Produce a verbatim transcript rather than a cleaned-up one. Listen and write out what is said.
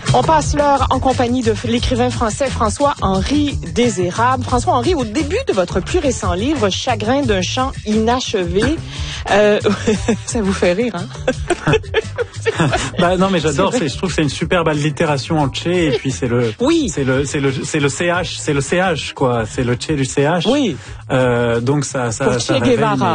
On passe l'heure en compagnie de l'écrivain français François-Henri Désérable. François-Henri, au début de votre plus récent livre, Chagrin d'un chant inachevé, euh, ça vous fait rire, hein? Bah non, mais j'adore. C'est, je trouve que c'est une super belle allitération en tché, et puis c'est le, oui, c'est le, c'est le, c'est le C H, c'est le C H quoi. C'est le tché du C H. Oui. Euh, donc ça, ça, Pour ça Che Guevara. réveille